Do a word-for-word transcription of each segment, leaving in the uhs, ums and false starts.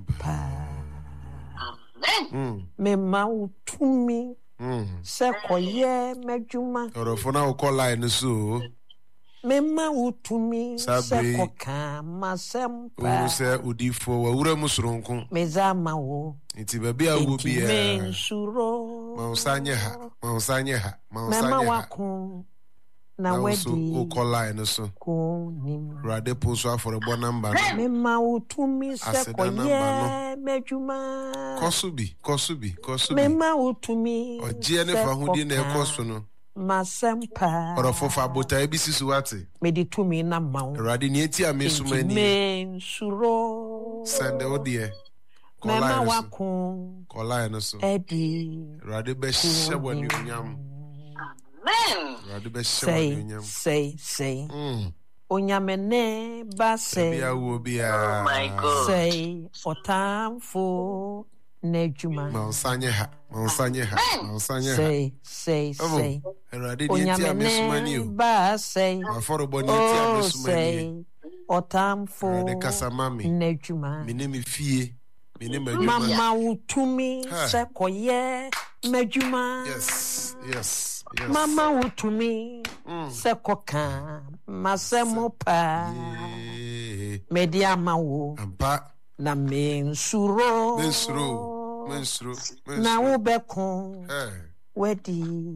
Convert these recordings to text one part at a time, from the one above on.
Amen. Me mautumi. Se koye mejuma. Orofona ukola enusu. Me mautumi se koka masempa. Use udifo wa ure musronku. Mezama wo. Iti baby awu biya. Mensuro. Mausanye ha. Mausanye ha. Mausanye ha. Mema wako. Na wedi ukola enusu. Kunim. Rade poso afore bonamba. Me mautumi se koye mejuma. Kosubi, kosubi, kosubi. Me mautumi. Oje ne fa hudi na ekoso no. Masempa. Orofofa bota ebisi suwate. Meditumi na maun. Radi ni eti amesumani. Mensuro. Sende odie. Mema wako. Kola enoso. Edi. Radi be shebwa ni unyam. Amen. Radi be shebwa ni unyam. Say, say, say. Mm. Onyamene ba say. Bia wo bia. Oh my God. Say, otamfo nejuma. Mausanye ha. Mausanye ha. Mausanye ha. Say, say, say. Radi ni eti amesumani o. Ba say. Maforo bo ni eti amesumani. Say, otamfo Radi kasamami. nejuma. Mine mi fie. Mine majuma. Mama utumi se koye mejuma. Yes, yes, yes. Mama utumi mm. se koka masemo pa. Yeah. Media mawo. Ampa. Na mensuro. Mensuro. Mensuro. Na ubekon. Hey. Wedi.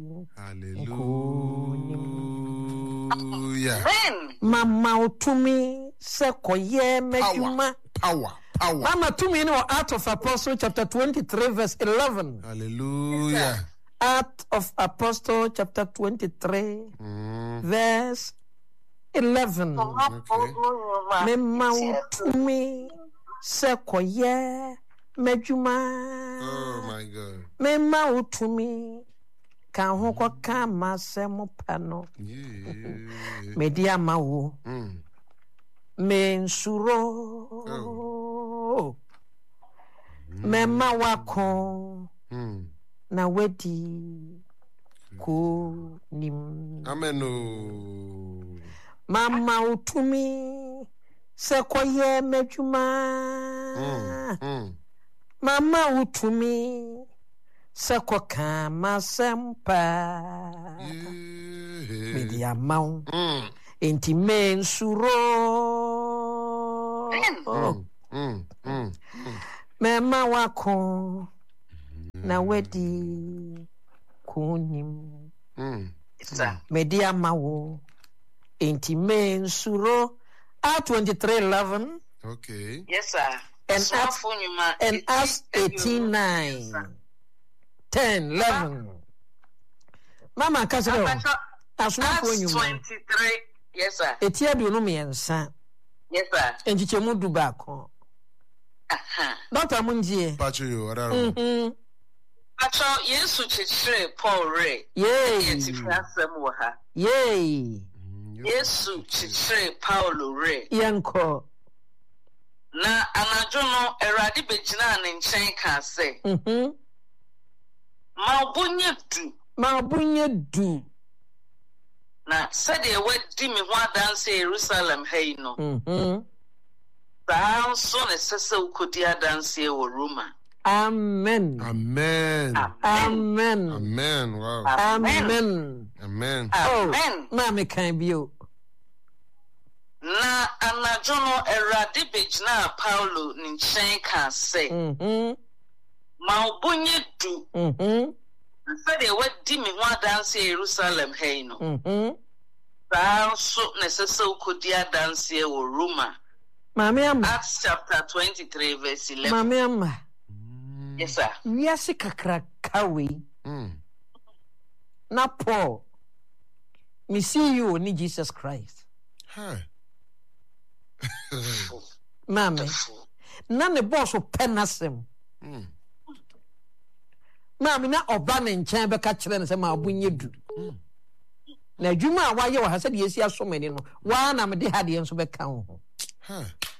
Hallelujah. Mama utumi se koye mejuma. Power. Power. Mama tumi in Acts of Apostle chapter twenty-three verse eleven. Hallelujah. Acts of Apostle chapter twenty-three mm. verse eleven. Okay. Mema utumi se koye mejuma. Oh my God. Mema utumi kan ho ko kan masemo pano. Yeah. Media mawo. Mm. Mensuro. Oh. Mema wako. Mm. Na wedi ko nim. Amen. Mama utumi se koye mejuma. Mm. Mm. Mama utumi se koka masempa. Yeah. Media mau. Mm. Enti mensuro. Mm. Mm. Mm. Mm. Mema wako. Na wedi kunim. Mm. Media mawo. Enti mensuro. A twenty-three eleven. Okay. Yes, sir. And Acts, and Acts eighteen nine. ten, eleven. Mama Casero. Acts twenty-three. Yes, sir. Etia bi no miensa. Yes, sir. Enjiche mu du baako. Aha. Doctor Munjie. Pacho yo, adaro. Mhm. Pacho Yesu chichire Paul Ray. Yay. Yeti frasem wo ha. Yay. Yesu chichire Paulo Ray. Yanko. Na anajo no Erade begina ne nchen ka se. Mhm. Ma obunye du. Ma obunye du. Na sede e wadi me ho adanse Jerusalem hey no. Mhm. Ba so ne sese ukodi adanse e wo Roma. Amen. Amen. Amen. Amen. Wow. Amen. Amen. Amen. Mama kan bio. Na anajo no Erade begina Paulo ne nchen ka se. Mhm. Ma obunye du. Mhm. Sede wadi me ho adanse Jerusalem hey no. Mhm. Ba so ne sese ukodi adanse e wo Roma. Mama ama. Acts chapter twenty-three verse eleven. Mama ama. Yes, sir. Wiase kakra kawe. Mm. Na Paul. Me see you ni Jesus Christ. Hi. Mame. Na ne boss o penasem. Mm. Mame na oba ne nchen be ka kire ne se ma obunye du. Na adwuma a waye wa ha se de esi asomani no. Wa na me de ha de enso be ka ho. Hi.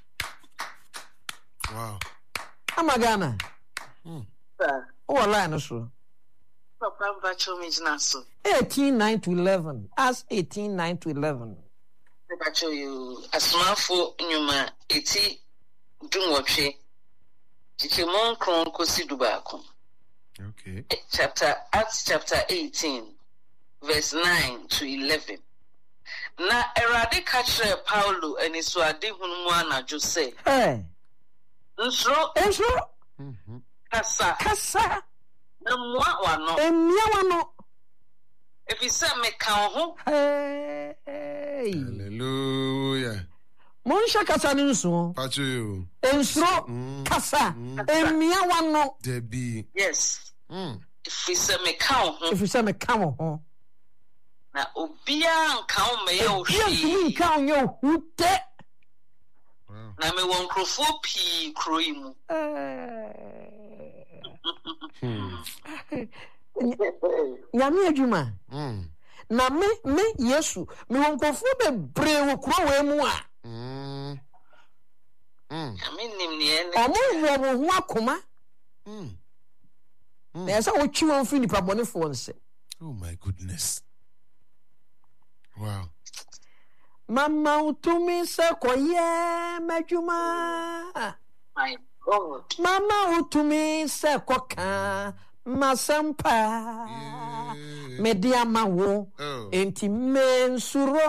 Wow. Amagana. Mm. Sir. O line so. Papa Bacho Mijna so. eighteen nine to eleven. As eighteen nine to eleven. Bacho you asmafo nyuma eti dunwotwe. Chichimon Kron Kosidubako. Okay. Chapter Acts chapter eighteen, verse nine to eleven. Na erade kachre Paulo eni suade hunu ana Jose. Hey. Nsro Ensro. Mhm. kasa Kasa. na mwa wano. Emia wano. Efisa meka ho. Hey. Hallelujah. Monsha kasa ni nso. Pacho you. Ensro. Mm. Kasa. Mm. Emia wano. Debbie. Yes. Mm. Efisa meka ho. If you say me come home. Na obia nka ho me ye Yes, you ohwi. can you hute. Wow. Na me won krofo pi kroi mu. Hmm. Nyame adwuma. Mm. Na me me Yesu, me won kofo bebre wo kuro we mu a. Mm. Mm. Ami nim ne ene. Omo wo wo ho akoma. Mm. Na esa wo twi won fi nipa bone fo nse. Oh my goodness. Wow. Mama utumi se koye madwuma. My God. Mama utumi se koka masampa. Yeah. Media mawo. Oh. Enti mensuro.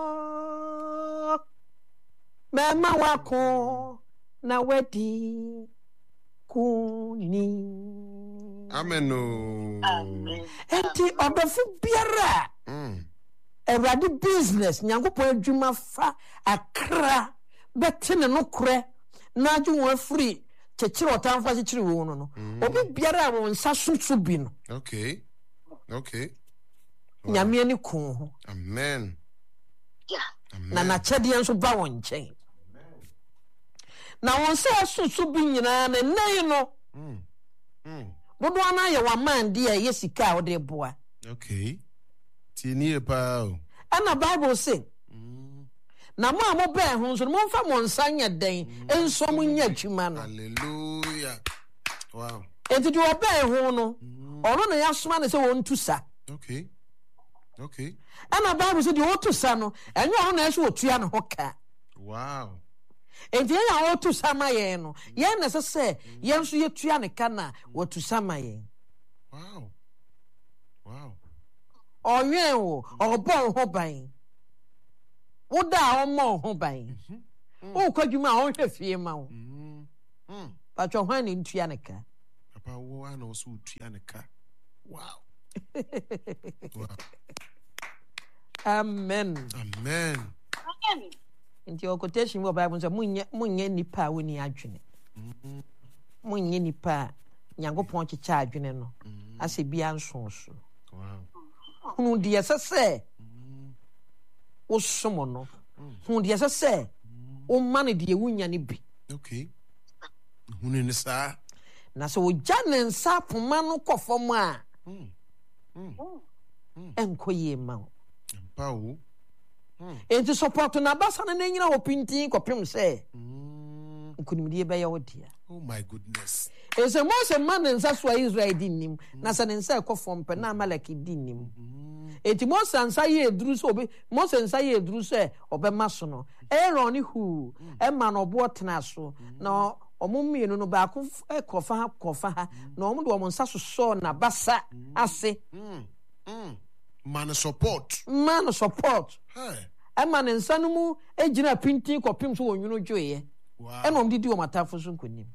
Mama wako na wedi kuni. Amen. Oh. Amen. Enti obefu biara. Mm. Every business nyankopon adwuma fa akra betene no kore na adwuma free chechire otamfa chechire wo no no obi biara wo nsa soso bi no. Okay. Okay. Nyame ani kun ho Amen. Yeah. Amen. na na chede nso ba won nchen na won sa soso bi nyina na nan no Mm. Mm. dodo ana ye wa man de a yesika o de boa. Okay. Tini pa. Ana Bible say Mm. na mo a mo ba ho so mo mfa mo nsa nya den enso mo nya twuma no. Hallelujah. Wow. Enti de oba ho no ono na yasoma ne se won tusa. Okay. Okay. Ana Bible say de otusa no enyo ono na eso otua ne hoka. Wow. Enti ya otusa ma ye no ye na se se ye nso ye tua ne kana wotusa ma ye. Wow. Wow. Onwen wo obon ho ban. Woda o mo ho ban. O kwadwuma a onhwe fie ma wo. Mm. Mm. Ba twa hwan ne ntua ne ka. Papa wo ana oso utua ne ka. Wow. Wow. Amen. Amen. Amen. Nti o quotation wo Bible say munye munye nipa woni adwene. Munye nipa Nyankopon kyecha adwene no. Ase bia nso so. Wow. Hunu de sese wo somo no. Hunu de sese o mane de wunya ne bi. Okay. Hunu ni sa. Na so ogya ne nsa poma no kofom a. Mm. Mm. Enkoye ma wo. Pa wo. Enti support na basa na nyina wo pintin kopem se. Mm. Nkunimdie be ye wo dia. Oh my goodness. Ese Mose man nsa so Israel di nim na se ne nsa kofom pe na Amalek di nim. Enti Mose nsa ye eduru so obi Mose nsa ye eduru so obema so no. Aaron hu e ma no bo tena so na omo mienu no ba ko kofa ha kofa ha na omo de omo nsa so so na basa ase. Mm. Mm. Man support. Man support. Hey. E ma ne nsa no mu ejina pintin kopem so wonwunu dwoye. Wow. E no om didi o matafo so nkonim.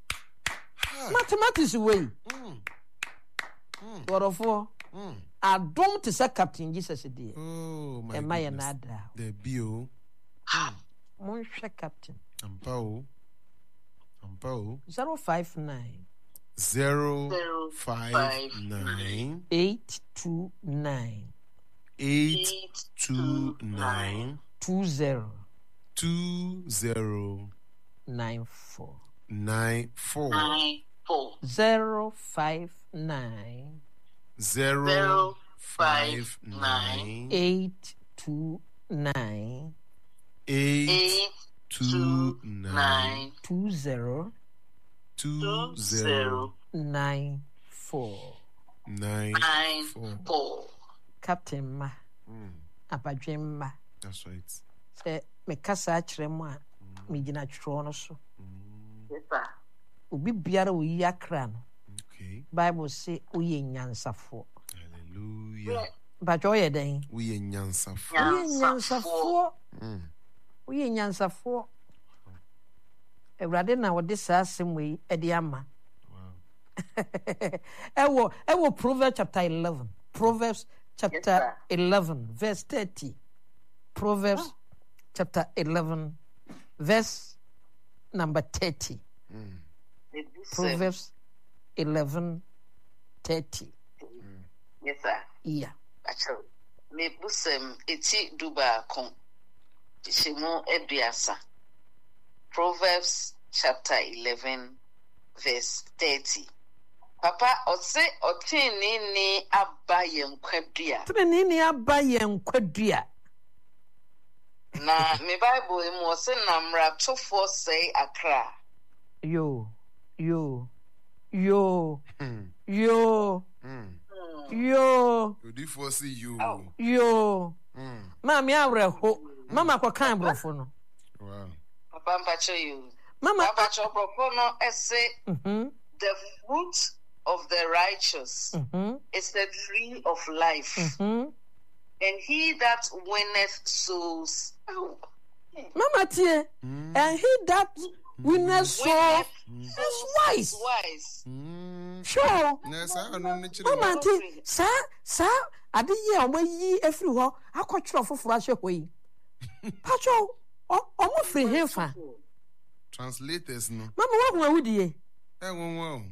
Mathematics way. Mm. Mm. Dorofo. Mm. Adom te say Captain Jesus dey. Oh my E ma ye goodness. nada. The bio. Mon hwe Captain. Ampao. Ampao. zero five nine Zero Zero five five nine eight two nine eight Eight two nine two zero two zero nine four. nine four nine four zero five nine zero Zero five five nine eight two nine eight eight two nine nine two zero two two zero zero nine four. nine nine four. four. Captain ma Mm, abadwen ma that's right. se me kasa akire mu a me gina tworo no so. Yes, sir. obi biara wo yi akra no Okay. Bible say oye nyansafo Hallelujah. ba jo ye den We are nyansafo. oye nyansafo Mm. oye nyansafo Ewurade na wo de saa asem we e de ama Wow. ewo ewo Proverbs chapter eleven Proverbs chapter sir. eleven verse thirty Proverbs chapter eleven verse number thirty Proverbs eleven thirty Yes, sir. yeah Actually, me busem eti duba kon. Shimo eduasa. Proverbs chapter eleven, verse thirty. Papa, ose otini ni aba yenkwadua. Tene ni aba ye nkwadua Na me Bible mu ose namra tofo say akra. yo yo yo Mm. yo Mm. yo You do foresee you. Oh. yo Mm. mama awerɛho mama kwa kan brofo no Wow. Papa mpacho you. mama Papa chobrofo no ese mhm the fruit of the righteous mhm is the tree of life. mhm And he that winneth souls. Oh. mama tie Mm. and he that winneth soul Winneth is wise wise. Mm. sure Yes, I don't know. mama tie sa sa ade yi a omayi afiri hɔ akɔtwerɛ foforo ahyɛ hɔ yi pacho ɔmo firi hefa Translators, no. mama wahu awudie Eh, wow, wow.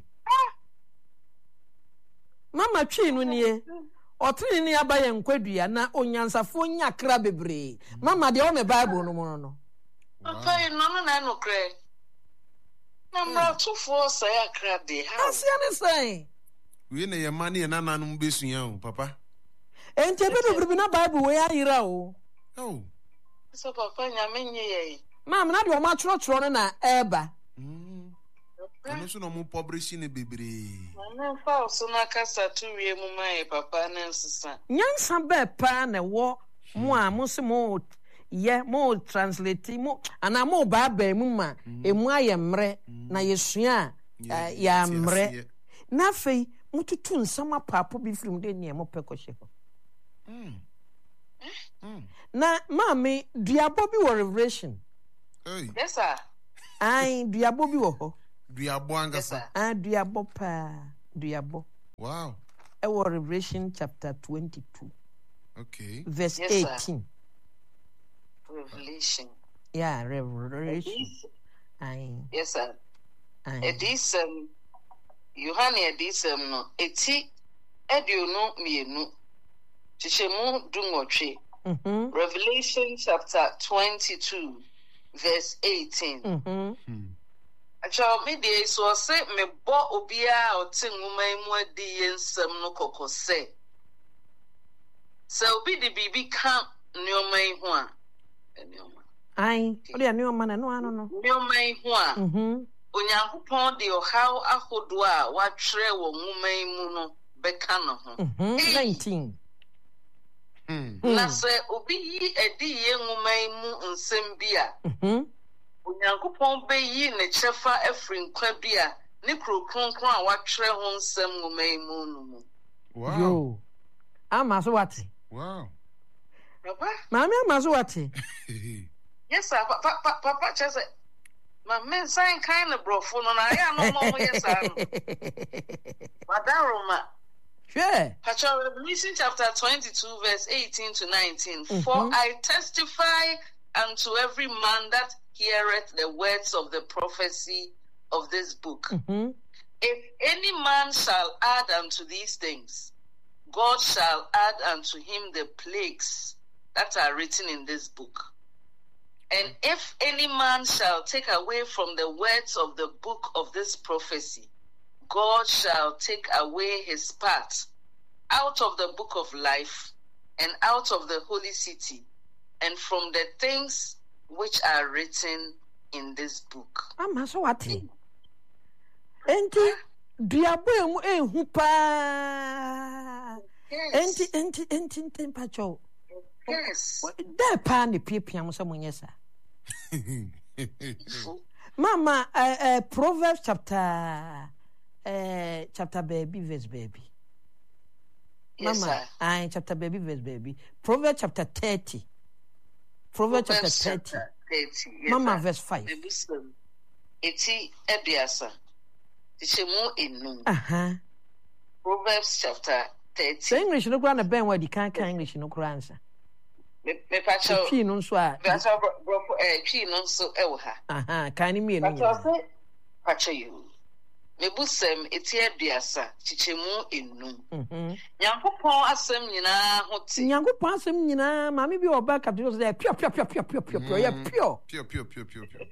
mama twi no nie ɔtene ni aba yɛ nkwadua na onyansafo nya kra bebree mama deɛ ɔme Bible no mu no no Papa, you no no no cray. Number two four say a crab de how. asia ne sɛn We na your money and ananum besuya, Papa. enti ebe bebrebe na Bible wei ayera o Oh. So Papa, nyame nye. mama na deɛ ɔmo atwerɛtwerɛ no na ɛɛba Mm. Ono so no mo publishing bebre. Mama fa so na kasa to wie mu mai Papa na nsesa. nyansa bɛɛ paa na ɛwɔ mo a mo se mo yɛ mo translate mo ana mo Bible mu ma emu ayɛ mmerɛ na yɛsua a yɛ mmerɛ na afei motutu nsɛm apaapo bi firi mu de nea mopɛ kɔhyɛ hɔ Mm. Mm. na maame duabɔ bi wɔ Revelation Hey, Yes sir. ai duabɔ bi wɔ hɔ do ya Yes boanga sir. ah duabɔ paa duabɔ Wow. ɛwɔ Revelation chapter twenty-two Okay. verse Yes, sir. eighteen Revelation. yeah Revelation Edis- ai Yes sir. ai Edisem Yohane Edisem no eti eduonu mienu. Chichemu dungotwe. mhm Revelation chapter twenty-two verse eighteen. mhm Hmm. Acho me dey so say me bo obia ote nwoma mu adi ye nsem no kokose. Se obi de bibi kan nneoma yi ho a nneoma. ai ɔde ane ɔma na no ano no Nneoma yi ho a mhm Onyankopɔn de ɔhaw ahodo a watwerɛ wɔ nwoma yi mu no bɛka no ho. mhm nineteen Hmm. Na sɛ obi yi adi ye nwoma yi mu nsɛm bi a mhm Onyankopɔn bɛyi ne kyɛfa afiri nkwa bi a ne kuro kronkron a watwerɛ ho nsɛm nwoma yi mu no mu. Wow. yo ama so wate Wow. Papa, maame ama so wate yes sir, papa, papa, papa kyerɛ sɛ ma me nsan kan ne borɔfo no na ayɛ a no ma ɔmo yɛ saa no. Wadaroma. hwɛ Patrol Revelation chapter twenty-two, verse eighteen to nineteen. For I testify unto every man that heareth the words of the prophecy of this book. mhm If any man shall add unto these things, God shall add unto him the plagues that are written in this book. And if any man shall take away from the words of the book of this prophecy, God shall take away his part out of the book of life and out of the holy city and from the things which are written in this book. ama so wate enti duabɔ mu ehu paa enti enti enti enti mpacho Yes. dɛ paa ne piapia mo sɛ monyɛ saa Mama, uh, uh, Proverbs chapter, uh, chapter baby, verse baby. Yes, Mama, sir. I chapter baby, verse baby. Proverbs chapter thirty. Proverbs, Proverbs chapter thirty. chapter thirty. Yes, Mama, sir. verse five. Mebusem. Eti Ebiasa. Tichemu enu. Uh-huh. Proverbs chapter thirty. So English no kura na ben wa di kan kan English no kura ansa. Me me pacho. Twi no nso a. Pacho bro eh twi no nso e wo ha. Aha, kan ni mienu. Pacho se pacho you. Mebusem eti Ebiasa. Tichemu enu. Mhm. Nyankopon asem nyina ho ti. Nyankopon asem nyina maame bi oba kapito say pio pio pio pio pio pio pio ya pio. Pure, pure, pure, pure, pure.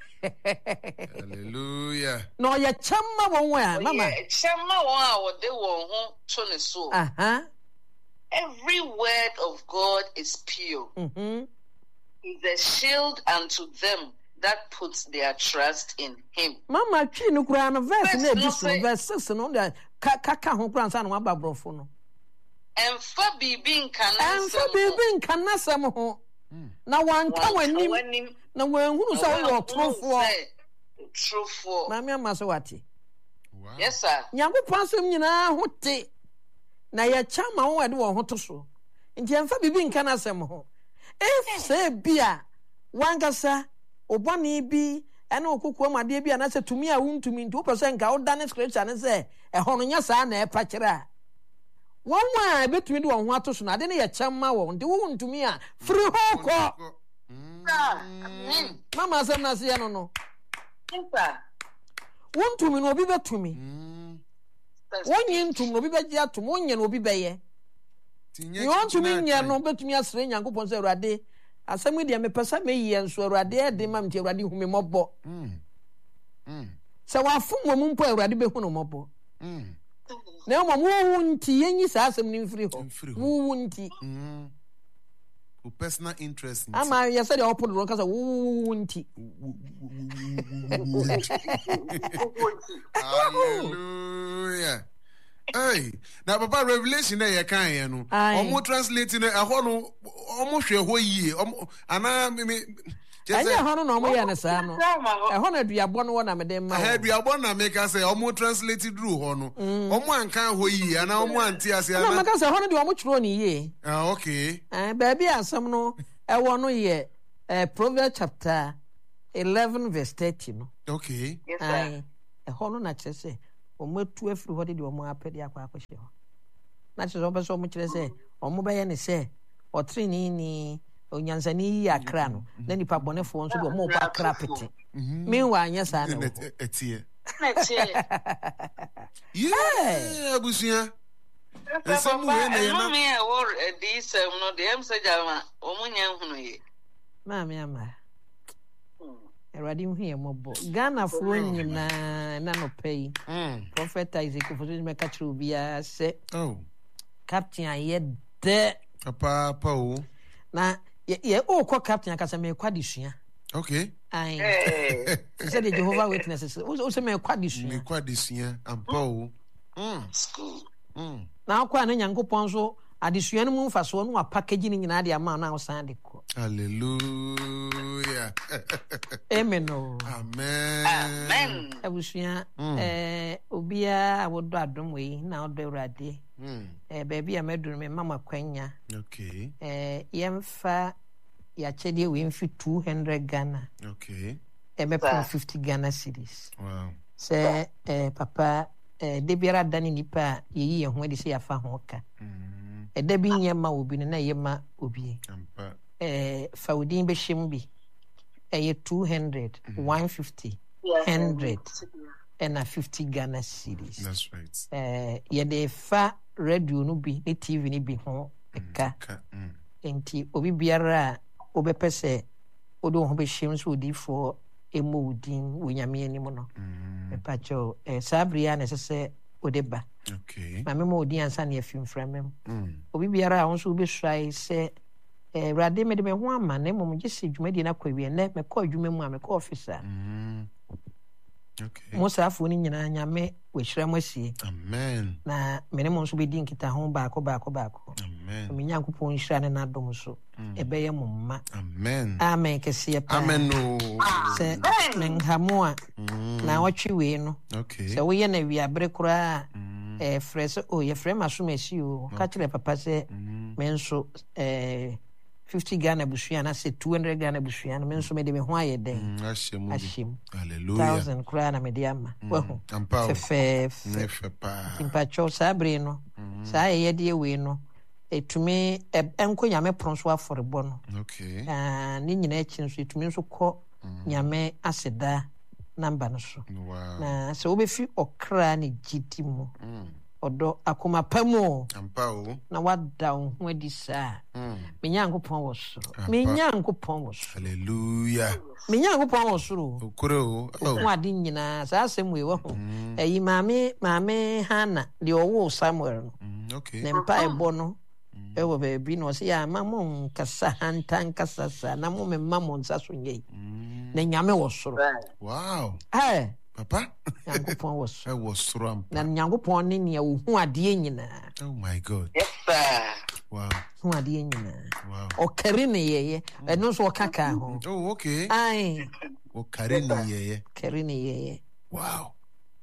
Hallelujah. No ya chamma won wa mama. Chama won a wo de won ho to ne so. Aha. Every word of God is pure. Mhm. Is a shield unto them that puts their trust in him. Mama twi no kura no verse Verse na no ebi so say- verse six no da ka ka ka ho kura ansa na waba brofo no. Emfa bibi nkana Emfa bibi nka nasem ho. Na wanka wanim na wanhunu sa wo trofo. Trofo. Maame amaso wate. Wow. Yes, sir. Nyankopon asem nyina ho te. Na ya chama wo de wo ho to so. Nti emfa bibi nka nasem ho. If say bia wangasa obone bi ene okoko amade bi ana se tumi a wuntumi nti wo pese nka wo dane scripture ne se e hono nya sa na e pa kire a won wa betumi de wo ho ato so na ade ne ya chama wo nti wo wuntumi a free ho ko Amen. mama asem na se ya no no Yes, sir. wuntumi no obi betumi Mm. wonye ntumi no obi beji atom wonye no obi beye Tinye you want to chichina mean ya kai. no betumi asere Nyankopon se Awurade asem de me pesa me yi enso Awurade e de mam ti Awurade hu me mobbo Mm. Mm. se wafom wo mu mpo Awurade be hu no mobbo Mm. na mo wo nti yenyi sa asem ni mfiri ho Mfiri ho. wo nti Mm. With personal interest. in ama ya se de opodo ro kasa wo nti Hallelujah. Hey, now Papa Revelation na ye kan ye no. Aye. Omo translate na ehọ no omo hwe ho yie. Omo ana me me anya ho no na omo ya ne sa no Sama ho. e ho na duabo no wo na me de ma ha duabo na make say omo translate dru ho no. Omo ankan ho yie ana omo anti ase na ana. maka se ho no de omo chiro ni ye Ah, okay. eh ba bia asem no e wo no ye eh Proverbs chapter eleven verse thirty no Okay. Yes, sir. ai e ho no na kire se omo tu afiri ho de de omo apedi akwa akwhye ho na kire obo so omo kire se omo be ye ne se otrini ni onyansani yi akra no na nipa bonefo nso de omo ba akra pete meanwhile anya sa na wo Etie. Na tie. Yeah, abusia. Nsɛm wei na yɛ na- Eno me e wo di sem no de em se jama omunya hunu ye. maame ama Awurade hu ye mobbo Ghana fo nyina na no pay Mm. Prophet Isaac fo so me ka kire obi a se Oh. captain aye de Papa pa o. na ye ye o ko captain akasa me kwadi sua Okay. ai Eh. se de Jehovah Witnesses o se me kwadi Me sua kwa desua ampa o. Mm. School. Mm. na akwa na Nyankopon so adesua no mu mfaso no wa package ni nyina de ama na osan de ko Hallelujah. amen o Amen. Amen. abusua eh obia awodo adom we na odo Awurade Mm. eh baby a meduru me mama kwanya Okay. eh yemfa ya chede we mfi two hundred Ghana Okay. e me pon fifty Ghana cedis Wow. se eh papa eh de biara dani nipa ye yi ho de se ya fa ho ka Mm. e da bi nyema obi no na yema obi Ampa. eh faudin be him bi eh two hundred one fifty one hundred and a fifty Ghana cedis That's right. eh ye de fa radio no bi ne T V ni bi ho ka Ka. Mm. enti obi biara obepese odo ho be him so di for emo udin wonyame anim no Mm. me pacho eh sabria na sese odeba Okay. ma me mo odi ansa na afim framem Mm. obi biara won so obi hwai se eh rade me de me ho ama na mom gese dwumadi na kwawie na me kɔ adwuma mu a me kɔ officer Mm. Okay. mo saafo ni nyina nyame we hyiram asie Amen. na me ne mo so be di nkita ho baako baako baako Amen. me nyankopɔn nhyira ne n'adom so ɛbɛyɛ mo mma amen amen kɛseɛ pa amen no sɛ menhamo a na wɔtwe wei no okay sɛ woyɛ na wiabere koraa eh frɛ sɛ o yɛ frɛ maso masi o ka kyerɛ papa sɛ me nso eh fifty Ghana busua na sɛ two hundred Ghana busua no me nso me de me ho ayɛ den ahyem hallelujah thousand koraa na me de ama wahu fɛfɛɛfɛ ne fɛ pa mpakyɛw saa bere no saa yɛ de wei no etumi ɛnko nyame pron so afɔrebɔ no okay ah ne nyina akyi nso etumi nso kɔ nyame aseda number no so wow na sɛ wobɛfi ɔkra ne gidi mu ɔdɔ akoma pamu ampa o na wada wo ho adi saa me nyankopɔn wɔ soro me nyankopɔn wɔ soro hallelujah me nyankopɔn wɔ soro okore o ho ade nyinaa saa asɛm wei wɔ ho ɛyi maame maame Hana deɛ ɔwoo Samuel no okay ne mpa ɛbɔ no ɛwɔ baabi na ɔsɛ yɛ ama mo nkasa hanta nkasa saa na mo memma mo nsa so nyɛ na nyame wɔ soro wow ɛ papa nyankopɔn wɔ soro ɛwɔ soro ampa na nyankopɔn ne nea wohu adeɛ nyinaa oh my god Yes, sir. wow hu adeɛ nyinaa wow ɔkari ne yɛyɛ ɛno nso ɔka ka ho oh okay ai okare ni yeye kari ne yɛyɛ wow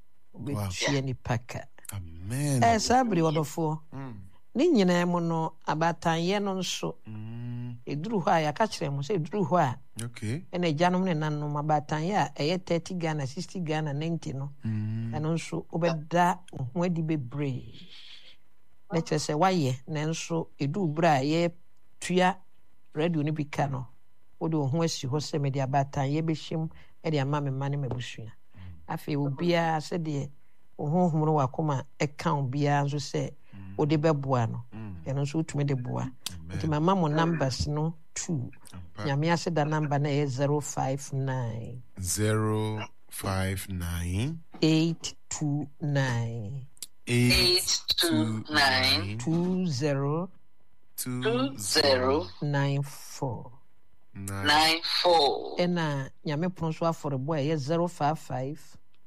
bɛtua nipa ka amen ɛ saa bere ɔdɔfoɔ ne nyinaa mu no abatanyɛ no nso ɛduru hɔ a yɛaka kyerɛ mu sɛ ɛduru hɔ a okay ɛna agyanom ne nanom abatanyɛ a ɛyɛ thirty Ghana sixty Ghana ninety no ɛno nso wobɛda wo ho adi bebree na kyerɛ sɛ woayɛ nanso ɛduru berɛ a yɛtua radio no bi ka no wode wo ho asi hɔ sɛ mede abatanyɛ bɛhyɛm ɛde ama me mma ne m'abusua afei obiara sɛdeɛ wo honhom no wakoma ɛka wo biara nso sɛ wode bɛboa no ɛno nso wotumi de boa nti mama mo numbers no two nyame ase da number na ɛyɛ zero five nine zero five nine eight two nine eight two nine two zero two zero nine four nine four ɛna nyame pono so afɔrebɔ a ɛyɛ zero five five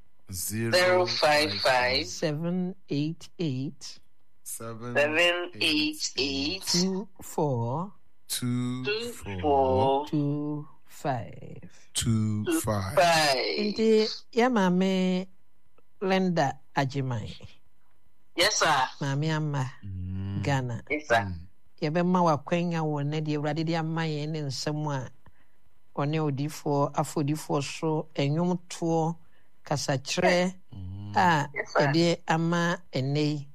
zero five five seven eight eight seven seven eight eight two four two two four four two five two five five. nti yɛ maame Linda Agyemang Yes, sir. maame ama Ghana Yes, sir. yɛbɛma wakwanya wɔ ne deɛ Awurade de ama yɛn ne nsɛm a ɔne odifoɔ afɔdifoɔ so ɛnwomtoɔ kasakyerɛ a yɛde ama ɛnɛ yi